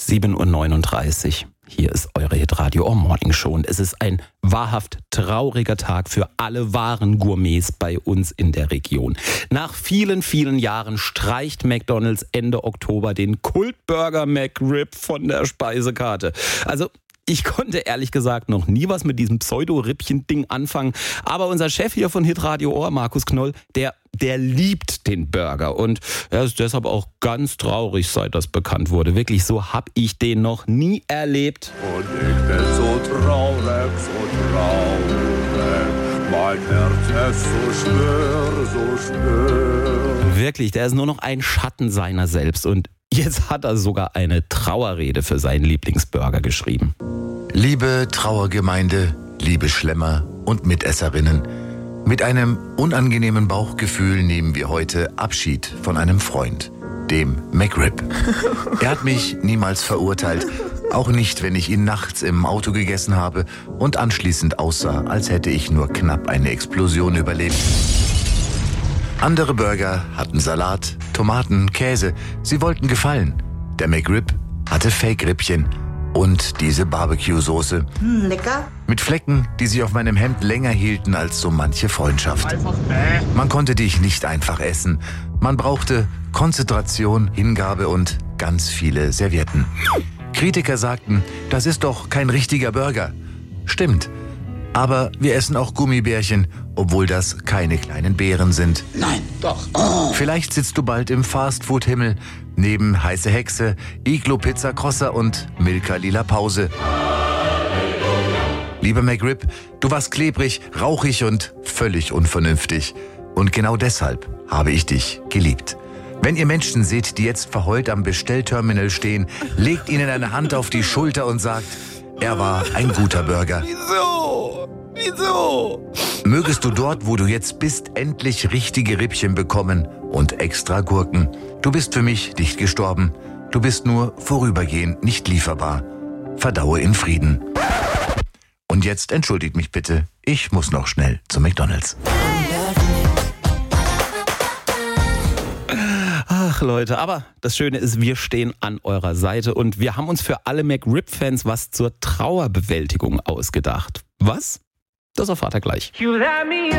7:39 Uhr. Hier ist eure Hitradio Morning Show und es ist ein wahrhaft trauriger Tag für alle wahren Gourmets bei uns in der Region. Nach vielen, vielen Jahren streicht McDonald's Ende Oktober den Kultburger McRib von der Speisekarte. Also ich konnte ehrlich gesagt noch nie was mit diesem Pseudo-Rippchen-Ding anfangen. Aber unser Chef hier von Hitradio Ohr, Markus Knoll, der liebt den Burger. Und er ist deshalb auch ganz traurig, seit das bekannt wurde. Wirklich, so hab ich den noch nie erlebt. Und ich bin so traurig, mein Herz ist so schwer. Wirklich, der ist nur noch ein Schatten seiner selbst. Und jetzt hat er sogar eine Trauerrede für seinen Lieblingsburger geschrieben. Liebe Trauergemeinde, liebe Schlemmer und Mitesserinnen, mit einem unangenehmen Bauchgefühl nehmen wir heute Abschied von einem Freund, dem McRib. Er hat mich niemals verurteilt, auch nicht, wenn ich ihn nachts im Auto gegessen habe und anschließend aussah, als hätte ich nur knapp eine Explosion überlebt. Andere Burger hatten Salat, Tomaten, Käse. Sie wollten gefallen. Der McRib hatte Fake-Rippchen und diese Barbecue-Soße. Lecker. Mit Flecken, die sich auf meinem Hemd länger hielten als so manche Freundschaft. Man konnte dich nicht einfach essen. Man brauchte Konzentration, Hingabe und ganz viele Servietten. Kritiker sagten, das ist doch kein richtiger Burger. Stimmt. Aber wir essen auch Gummibärchen, obwohl das keine kleinen Beeren sind. Nein, doch. Oh. Vielleicht sitzt du bald im Fastfood-Himmel, neben Heiße Hexe, Iglo Pizza Crosser und Milka Lila Pause. Lieber McRib, du warst klebrig, rauchig und völlig unvernünftig. Und genau deshalb habe ich dich geliebt. Wenn ihr Menschen seht, die jetzt verheult am Bestellterminal stehen, legt ihnen eine Hand auf die Schulter und sagt, er war ein guter Burger. Wieso? Mögest du dort, wo du jetzt bist, endlich richtige Rippchen bekommen und extra Gurken. Du bist für mich nicht gestorben. Du bist nur vorübergehend nicht lieferbar. Verdaue in Frieden. Und jetzt entschuldigt mich bitte. Ich muss noch schnell zu McDonald's. Ach Leute, aber das Schöne ist, wir stehen an eurer Seite und wir haben uns für alle McRib-Fans was zur Trauerbewältigung ausgedacht. Was? Das erfahrt ihr gleich.